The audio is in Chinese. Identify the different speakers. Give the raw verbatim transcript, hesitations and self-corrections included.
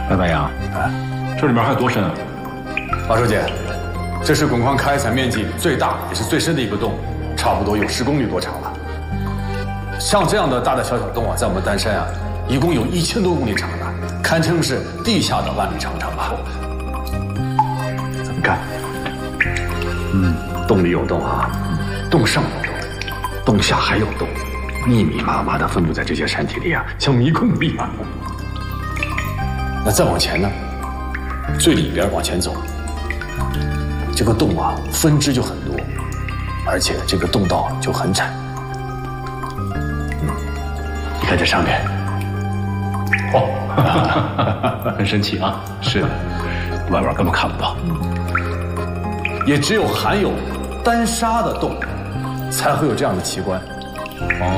Speaker 1: 白白杨，哎，这里面还有多深啊？
Speaker 2: 马书记，这是汞矿开采面积最大也是最深的一个洞，差不多有十公里多长了。像这样的大大小小洞啊，在我们丹山啊，一共有一千多公里长呢，堪称是地下的万里长城啊。
Speaker 3: 怎么看？嗯，洞里有洞啊，洞上有洞，洞下还有洞，密密麻麻的分布在这些山体里啊，像迷宫一样。
Speaker 2: 那再往前呢，最里边往前走，这个洞啊分支就很多，而且这个洞道就很窄。
Speaker 3: 嗯，你看这上面，
Speaker 1: 哦，很神奇啊！
Speaker 3: 是的，外边根本看不到。
Speaker 2: 也只有含有丹砂的洞，才会有这样的奇观。
Speaker 1: 哦，